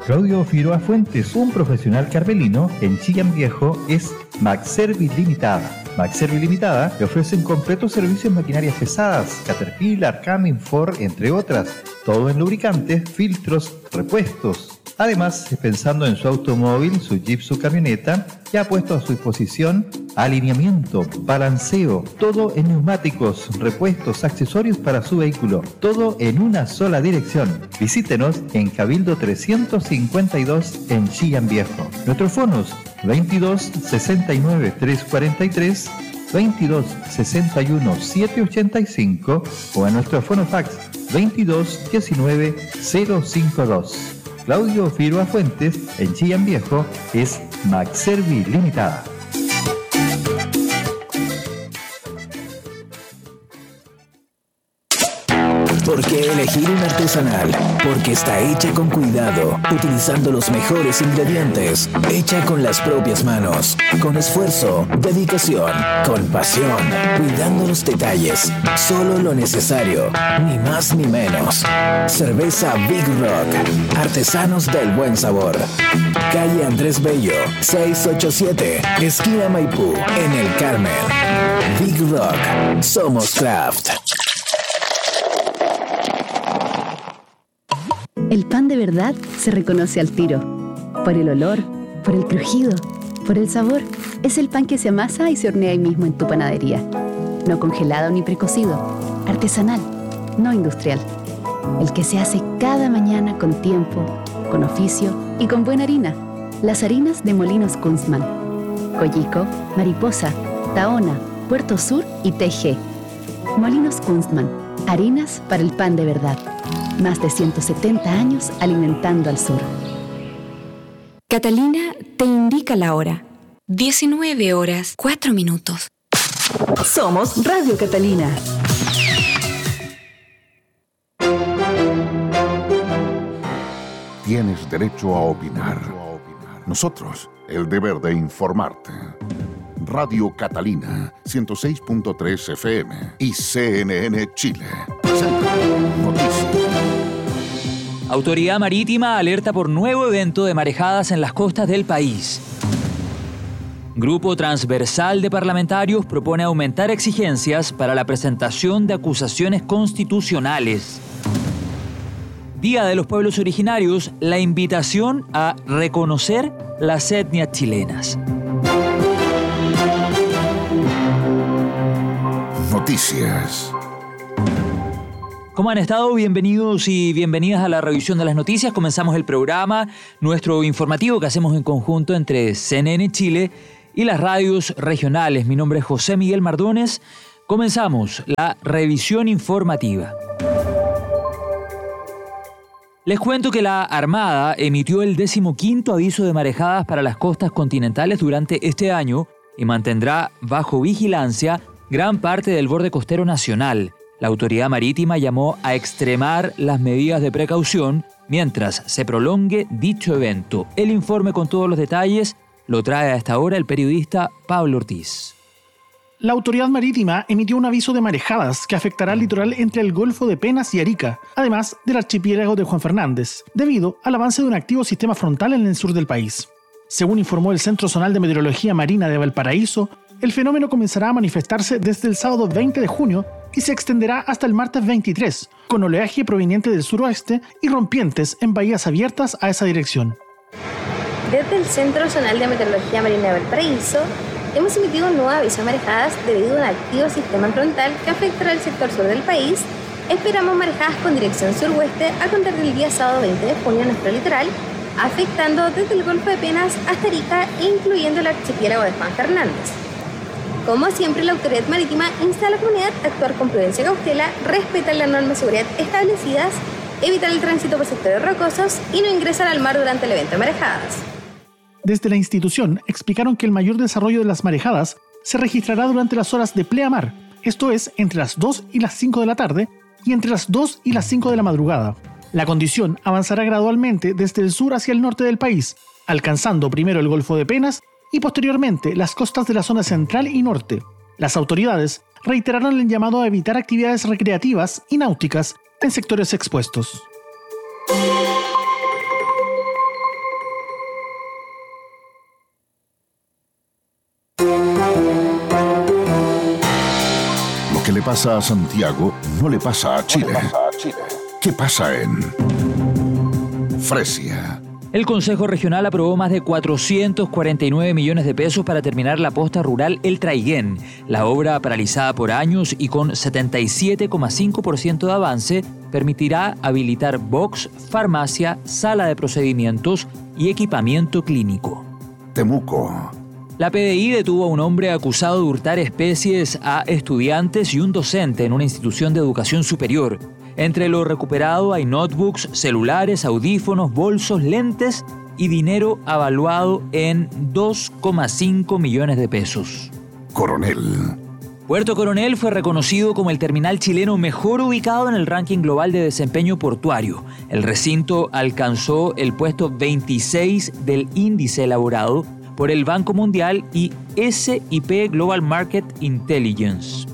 Claudio Figueroa Fuentes, un profesional carmelino en Chillán Viejo, es MacService Limitada. MacService Limitada le ofrece un completo servicio en maquinarias pesadas, Caterpillar, Cummins, Ford, entre otras, todo en lubricantes, filtros, repuestos. Además, pensando en su automóvil, su Jeep, su camioneta, ya ha puesto a su disposición alineamiento, balanceo, todo en neumáticos, repuestos, accesorios para su vehículo, todo en una sola dirección. Visítenos en Cabildo 352 en Chillán Viejo. Nuestros fonos 22 69 343, 22 61 785 o en nuestro fonofax 22 19 052. Claudio Figueroa Fuentes en Chillán Viejo es MacService Limitada. ¿Por qué elegir un artesanal? Porque está hecha con cuidado, utilizando los mejores ingredientes, hecha con las propias manos, con esfuerzo, dedicación, con pasión, cuidando los detalles, solo lo necesario, ni más ni menos. Cerveza Big Rock, artesanos del buen sabor. Calle Andrés Bello, 687, esquina Maipú, en el Carmen. Big Rock, somos craft. El pan de verdad se reconoce al tiro. Por el olor, por el crujido, por el sabor. Es el pan que se amasa y se hornea ahí mismo en tu panadería. No congelado ni precocido. Artesanal, no industrial. El que se hace cada mañana con tiempo, con oficio y con buena harina. Las harinas de Molinos Kunstmann. Collico, Mariposa, Tahona, Puerto Sur y TG. Molinos Kunstmann. Harinas para el pan de verdad. Más de 170 años alimentando al sur. Catalina te indica la hora. 19:04. Somos Radio Catalina. Tienes derecho a opinar. Nosotros, el deber de informarte. Radio Catalina, 106.3 FM y CNN Chile. Noticias. Autoridad Marítima alerta por nuevo evento de marejadas en las costas del país. Grupo Transversal de Parlamentarios propone aumentar exigencias para la presentación de acusaciones constitucionales. Día de los Pueblos Originarios, la invitación a reconocer las etnias chilenas. Noticias. ¿Cómo han estado? Bienvenidos y bienvenidas a la revisión de las noticias. Comenzamos el programa, nuestro informativo que hacemos en conjunto entre CNN Chile y las radios regionales. Mi nombre es José Miguel Mardones. Comenzamos la revisión informativa. Les cuento que la Armada emitió el 15º aviso de marejadas para las costas continentales durante este año y mantendrá bajo vigilancia gran parte del borde costero nacional. La autoridad marítima llamó a extremar las medidas de precaución mientras se prolongue dicho evento. El informe con todos los detalles lo trae a esta hora el periodista Pablo Ortiz. La autoridad marítima emitió un aviso de marejadas que afectará al litoral entre el Golfo de Penas y Arica, además del archipiélago de Juan Fernández, debido al avance de un activo sistema frontal en el sur del país. Según informó el Centro Zonal de Meteorología Marina de Valparaíso, el fenómeno comenzará a manifestarse desde el sábado 20 de junio y se extenderá hasta el martes 23, con oleaje proveniente del suroeste y rompientes en bahías abiertas a esa dirección. Desde el Centro Zonal de Meteorología Marina de Valparaíso, hemos emitido un nuevo aviso de marejadas debido a un activo sistema frontal que afectará el sector sur del país. Esperamos marejadas con dirección suroeste a contar del día sábado 20 de junio en nuestro litoral, afectando desde el Golfo de Penas hasta Arica e incluyendo el archipiélago de Juan Fernández. Como siempre, la autoridad marítima insta a la comunidad a actuar con prudencia y cautela, respetar las normas de seguridad establecidas, evitar el tránsito por sectores rocosos y no ingresar al mar durante el evento de marejadas. Desde la institución explicaron que el mayor desarrollo de las marejadas se registrará durante las horas de pleamar, esto es, entre las 2 y las 5 de la tarde y entre las 2 y las 5 de la madrugada. La condición avanzará gradualmente desde el sur hacia el norte del país, alcanzando primero el Golfo de Penas y posteriormente las costas de la zona central y norte. Las autoridades reiteraron el llamado a evitar actividades recreativas y náuticas en sectores expuestos. pasa a Santiago no le pasa a Chile. ¿Qué pasa en Fresia? El Consejo Regional aprobó más de 449 millones de pesos para terminar la posta rural El Traiguén. La obra, paralizada por años y con 77,5% de avance, permitirá habilitar box, farmacia, sala de procedimientos y equipamiento clínico. Temuco. La PDI detuvo a un hombre acusado de hurtar especies a estudiantes y un docente en una institución de educación superior. Entre lo recuperado hay notebooks, celulares, audífonos, bolsos, lentes y dinero avaluado en 2,5 millones de pesos. Coronel. Puerto Coronel fue reconocido como el terminal chileno mejor ubicado en el ranking global de desempeño portuario. El recinto alcanzó el puesto 26 del índice elaborado por el Banco Mundial y S&P Global Market Intelligence.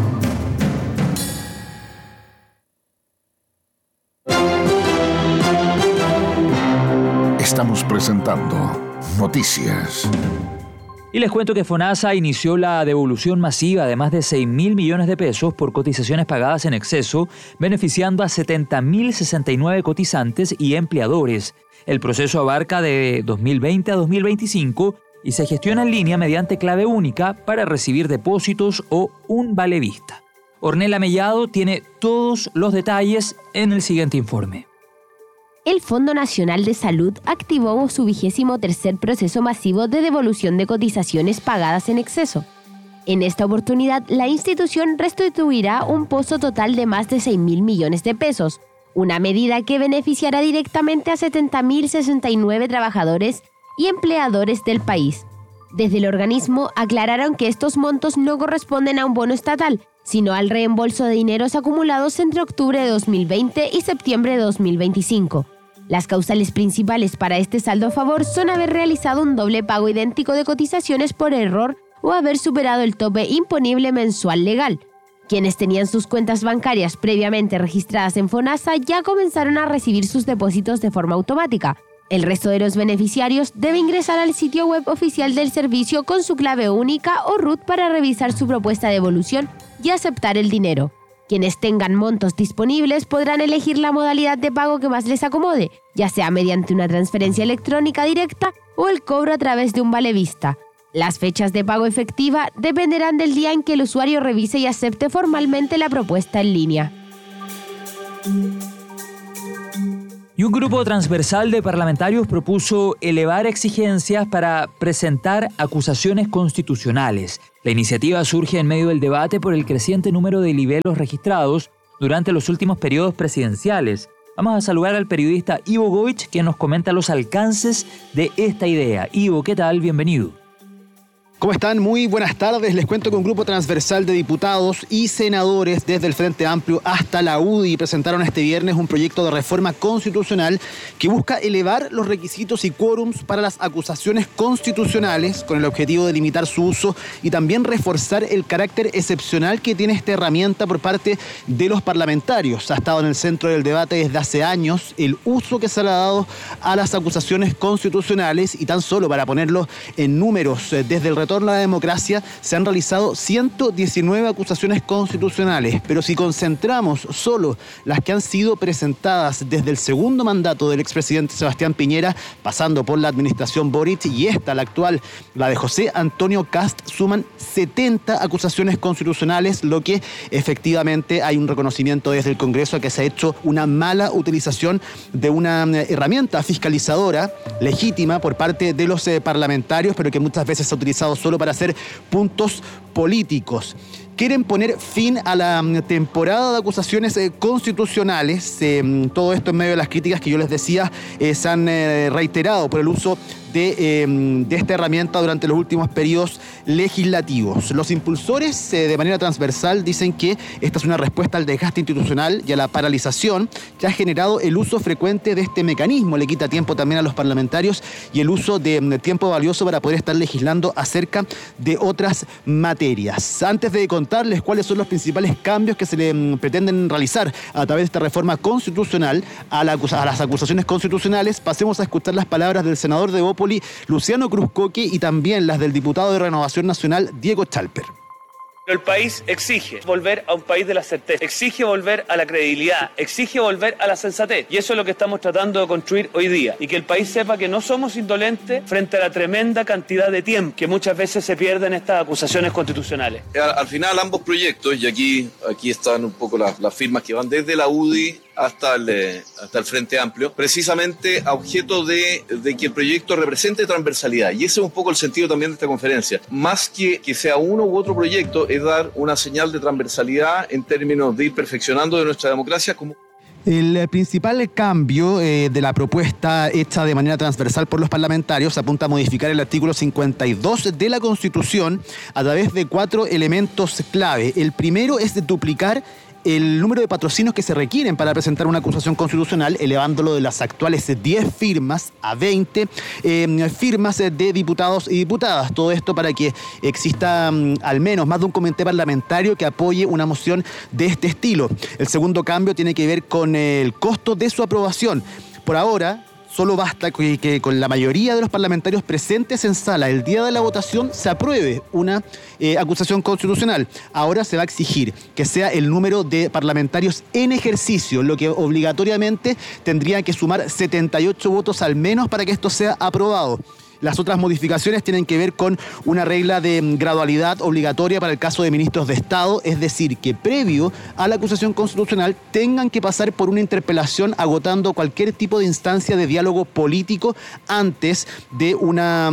Estamos presentando Noticias. Y les cuento que FONASA inició la devolución masiva de más de 6.000 millones de pesos por cotizaciones pagadas en exceso, beneficiando a 70.069 cotizantes y empleadores. El proceso abarca de 2020 a 2025 y se gestiona en línea mediante clave única para recibir depósitos o un vale vista. Ornella Mellado tiene todos los detalles en el siguiente informe. El Fondo Nacional de Salud activó su 23º proceso masivo de devolución de cotizaciones pagadas en exceso. En esta oportunidad, la institución restituirá un pozo total de más de 6.000 millones de pesos, una medida que beneficiará directamente a 70.069 trabajadores y empleadores del país. Desde el organismo aclararon que estos montos no corresponden a un bono estatal, sino al reembolso de dineros acumulados entre octubre de 2020 y septiembre de 2025. Las causales principales para este saldo a favor son haber realizado un doble pago idéntico de cotizaciones por error o haber superado el tope imponible mensual legal. Quienes tenían sus cuentas bancarias previamente registradas en FONASA ya comenzaron a recibir sus depósitos de forma automática. El resto de los beneficiarios debe ingresar al sitio web oficial del servicio con su clave única o RUT para revisar su propuesta de devolución y aceptar el dinero. Quienes tengan montos disponibles podrán elegir la modalidad de pago que más les acomode, ya sea mediante una transferencia electrónica directa o el cobro a través de un vale vista. Las fechas de pago efectiva dependerán del día en que el usuario revise y acepte formalmente la propuesta en línea. Y un grupo transversal de parlamentarios propuso elevar exigencias para presentar acusaciones constitucionales. La iniciativa surge en medio del debate por el creciente número de libelos registrados durante los últimos periodos presidenciales. Vamos a saludar al periodista Ivo Goich, quien nos comenta los alcances de esta idea. Ivo, ¿qué tal? Bienvenido. ¿Cómo están? Muy buenas tardes. Les cuento que un grupo transversal de diputados y senadores desde el Frente Amplio hasta la UDI presentaron este viernes un proyecto de reforma constitucional que busca elevar los requisitos y quórums para las acusaciones constitucionales con el objetivo de limitar su uso y también reforzar el carácter excepcional que tiene esta herramienta por parte de los parlamentarios. Ha estado en el centro del debate desde hace años el uso que se le ha dado a las acusaciones constitucionales y tan solo para ponerlo en números, desde el retorno a la democracia se han realizado 119 acusaciones constitucionales, pero si concentramos solo las que han sido presentadas desde el segundo mandato del expresidente Sebastián Piñera, pasando por la administración Boric y esta, la actual, la de José Antonio Kast, suman 70 acusaciones constitucionales, lo que efectivamente hay un reconocimiento desde el Congreso a que se ha hecho una mala utilización de una herramienta fiscalizadora legítima por parte de los parlamentarios, pero que muchas veces se ha utilizado solo para hacer puntos políticos. Quieren poner fin a la temporada de acusaciones constitucionales. Todo esto en medio de las críticas que yo les decía se han reiterado por el uso de esta herramienta durante los últimos periodos legislativos. Los impulsores de manera transversal dicen que esta es una respuesta al desgaste institucional y a la paralización que ha generado el uso frecuente de este mecanismo. Le quita tiempo también a los parlamentarios y el uso de tiempo valioso para poder estar legislando acerca de otras materias. Antes de contarles cuáles son los principales cambios que se le pretenden realizar a través de esta reforma constitucional a las acusaciones constitucionales, pasemos a escuchar las palabras del senador de Bópoli, Luciano Cruzcoque, y también las del diputado de Renovación Nacional, Diego Chalper. El país exige volver a un país de la certeza, exige volver a la credibilidad, exige volver a la sensatez. Y eso es lo que estamos tratando de construir hoy día. Y que el país sepa que no somos indolentes frente a la tremenda cantidad de tiempo que muchas veces se pierde en estas acusaciones constitucionales. Al final ambos proyectos, y aquí están un poco las firmas que van desde la UDI hasta el Frente Amplio, precisamente a objeto de que el proyecto represente transversalidad. Y ese es un poco el sentido también de esta conferencia. Más que sea uno u otro proyecto, es dar una señal de transversalidad en términos de ir perfeccionando de nuestra democracia como... El principal cambio de la propuesta hecha de manera transversal por los parlamentarios apunta a modificar el artículo 52 de la Constitución a través de 4 elementos clave. El primero es de duplicar el número de patrocinios que se requieren para presentar una acusación constitucional, elevándolo de las actuales 10 firmas a 20 firmas de diputados y diputadas. Todo esto para que exista al menos más de un comité parlamentario que apoye una moción de este estilo. El segundo cambio tiene que ver con el costo de su aprobación. Por ahora, solo basta que con la mayoría de los parlamentarios presentes en sala el día de la votación se apruebe una acusación constitucional. Ahora se va a exigir que sea el número de parlamentarios en ejercicio, lo que obligatoriamente tendría que sumar 78 votos al menos para que esto sea aprobado. Las otras modificaciones tienen que ver con una regla de gradualidad obligatoria para el caso de ministros de Estado, es decir, que previo a la acusación constitucional tengan que pasar por una interpelación agotando cualquier tipo de instancia de diálogo político antes de una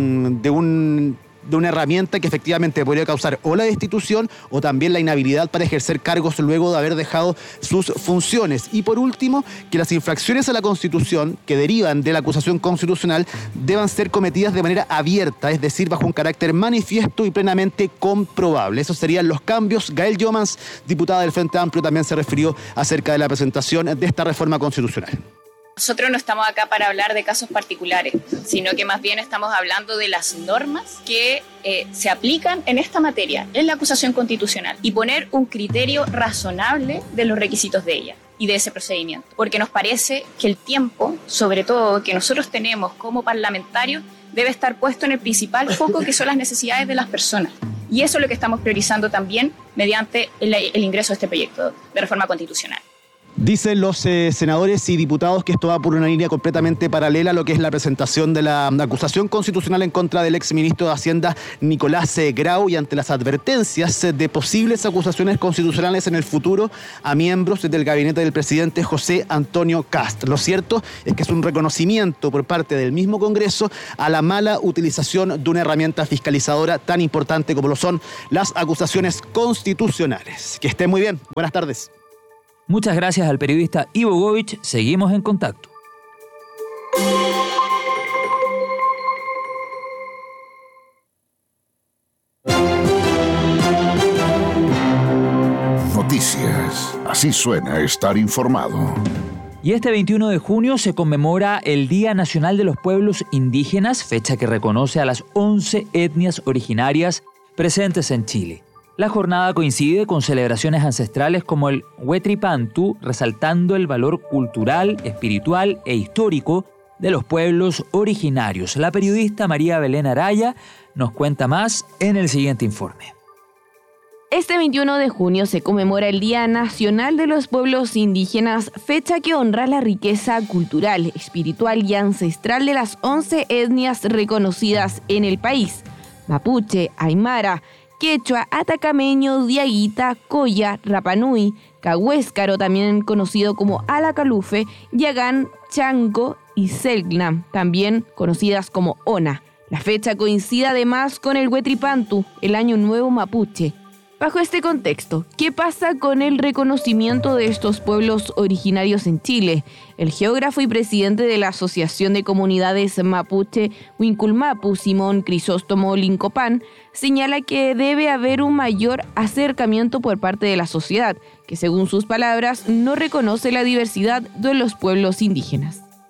herramienta que efectivamente podría causar o la destitución o también la inhabilidad para ejercer cargos luego de haber dejado sus funciones. Y por último, que las infracciones a la Constitución que derivan de la acusación constitucional deban ser cometidas de manera abierta, es decir, bajo un carácter manifiesto y plenamente comprobable. Esos serían los cambios. Gael Yomans, diputada del Frente Amplio, también se refirió acerca de la presentación de esta reforma constitucional. Nosotros no estamos acá para hablar de casos particulares, sino que más bien estamos hablando de las normas que se aplican en esta materia, en la acusación constitucional, y poner un criterio razonable de los requisitos de ella y de ese procedimiento. Porque nos parece que el tiempo, sobre todo que nosotros tenemos como parlamentarios, debe estar puesto en el principal foco, que son las necesidades de las personas. Y eso es lo que estamos priorizando también mediante el ingreso de este proyecto de reforma constitucional. Dicen los senadores y diputados que esto va por una línea completamente paralela a lo que es la presentación de la acusación constitucional en contra del exministro de Hacienda Nicolás Grau, y ante las advertencias de posibles acusaciones constitucionales en el futuro a miembros del gabinete del presidente José Antonio Kast. Lo cierto es que es un reconocimiento por parte del mismo Congreso a la mala utilización de una herramienta fiscalizadora tan importante como lo son las acusaciones constitucionales. Que estén muy bien. Buenas tardes. Muchas gracias al periodista Ivo Govich. Seguimos en contacto. Noticias. Así suena estar informado. Y este 21 de junio se conmemora el Día Nacional de los Pueblos Indígenas, fecha que reconoce a las 11 etnias originarias presentes en Chile. La jornada coincide con celebraciones ancestrales como el Huetripantu, resaltando el valor cultural, espiritual e histórico de los pueblos originarios. La periodista María Belén Araya nos cuenta más en el siguiente informe. Este 21 de junio se conmemora el Día Nacional de los Pueblos Indígenas, fecha que honra la riqueza cultural, espiritual y ancestral de las 11 etnias reconocidas en el país: mapuche, aymara, quechua, atacameño, diaguita, coya, rapanui, cahuéscaro, también conocido como alacalufe, yagán, chanco y selknam, también conocidas como ona. La fecha coincide además con el Huetripantu, el Año Nuevo Mapuche. Bajo este contexto, ¿qué pasa con el reconocimiento de estos pueblos originarios en Chile? El geógrafo y presidente de la Asociación de Comunidades Mapuche Huinculmapu, Simón Crisóstomo Lincopán, señala que debe haber un mayor acercamiento por parte de la sociedad, que según sus palabras no reconoce la diversidad de los pueblos indígenas.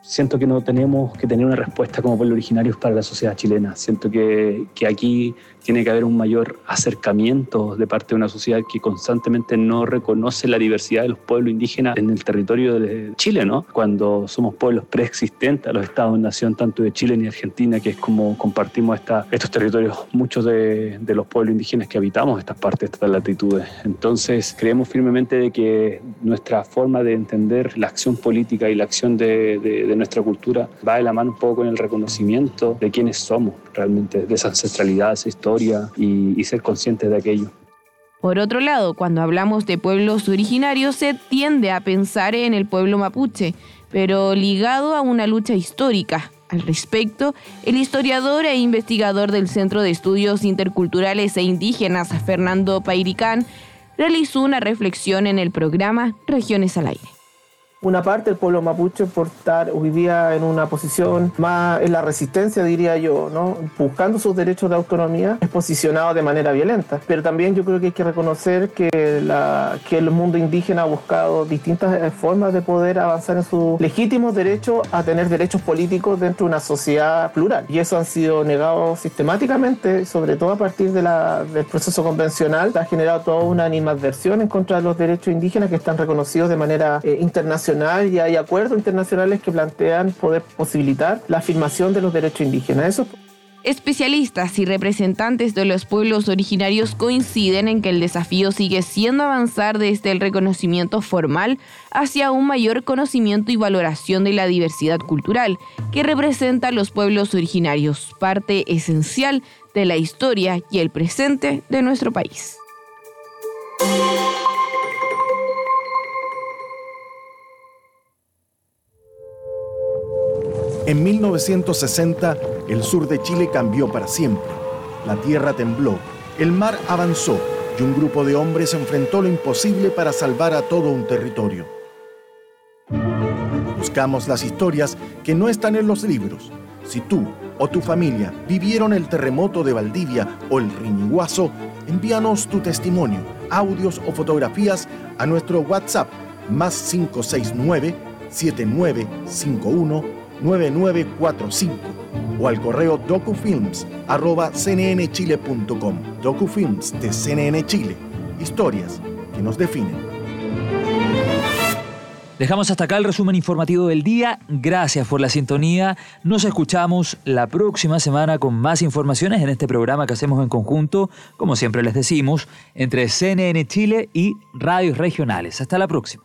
Siento que no tenemos que tener una respuesta como pueblos originarios para la sociedad chilena. Siento que aquí tiene que haber un mayor acercamiento de parte de una sociedad que constantemente no reconoce la diversidad de los pueblos indígenas en el territorio de Chile, ¿no? Cuando somos pueblos preexistentes a los estados-nación, tanto de Chile ni Argentina, que es como compartimos estos territorios, muchos de los pueblos indígenas que habitamos estas partes, estas latitudes. Entonces, creemos firmemente de que nuestra forma de entender la acción política y la acción de nuestra cultura va de la mano un poco con el reconocimiento de quiénes somos realmente, de esa ancestralidad, esa historia y ser conscientes de aquello. Por otro lado, cuando hablamos de pueblos originarios se tiende a pensar en el pueblo mapuche, pero ligado a una lucha histórica. Al respecto, el historiador e investigador del Centro de Estudios Interculturales e Indígenas, Fernando Pairicán, realizó una reflexión en el programa Regiones al Aire. Una parte del pueblo mapuche, por estar hoy día en una posición más en la resistencia, diría yo, ¿no? Buscando sus derechos de autonomía, es posicionado de manera violenta. Pero también yo creo que hay que reconocer que el mundo indígena ha buscado distintas formas de poder avanzar en sus legítimos derechos a tener derechos políticos dentro de una sociedad plural. Y eso han sido negados sistemáticamente, sobre todo a partir del proceso convencional. Ha generado toda una animadversión en contra de los derechos indígenas que están reconocidos de manera internacional. Y hay acuerdos internacionales que plantean poder posibilitar la afirmación de los derechos indígenas. Eso. Especialistas y representantes de los pueblos originarios coinciden en que el desafío sigue siendo avanzar desde el reconocimiento formal hacia un mayor conocimiento y valoración de la diversidad cultural que representa a los pueblos originarios, parte esencial de la historia y el presente de nuestro país. En 1960, el sur de Chile cambió para siempre. La tierra tembló, el mar avanzó y un grupo de hombres enfrentó lo imposible para salvar a todo un territorio. Buscamos las historias que no están en los libros. Si tú o tu familia vivieron el terremoto de Valdivia o el Riñiguazo, envíanos tu testimonio, audios o fotografías a nuestro WhatsApp +569 7951 9945 o al correo docufilms@cnnchile.com. Docufilms de CNN Chile. Historias que nos definen. Dejamos hasta acá el resumen informativo del día. Gracias por la sintonía. Nos escuchamos la próxima semana con más informaciones en este programa que hacemos en conjunto, como siempre les decimos, entre CNN Chile y radios regionales. Hasta la próxima.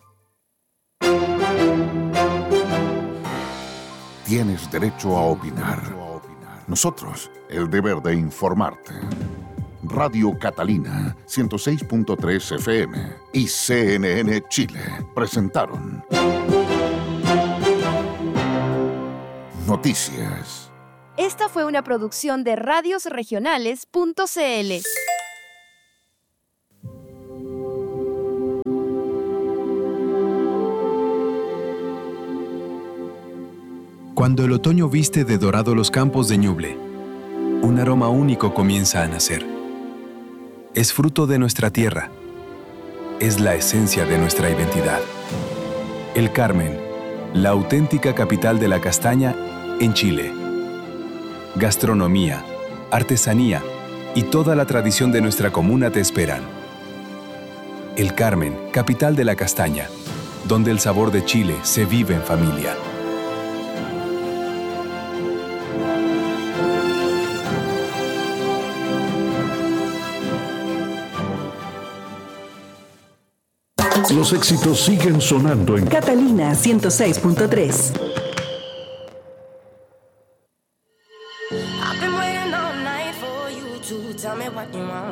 Tienes derecho a opinar. Nosotros, el deber de informarte. Radio Catalina, 106.3 FM y CNN Chile presentaron Noticias. Esta fue una producción de radiosregionales.cl. Cuando el otoño viste de dorado los campos de Ñuble, un aroma único comienza a nacer. Es fruto de nuestra tierra. Es la esencia de nuestra identidad. El Carmen, la auténtica capital de la castaña en Chile. Gastronomía, artesanía y toda la tradición de nuestra comuna te esperan. El Carmen, capital de la castaña, donde el sabor de Chile se vive en familia. Los éxitos siguen sonando en Catalina 106.3. I've been waiting all night for you to tell me what you want.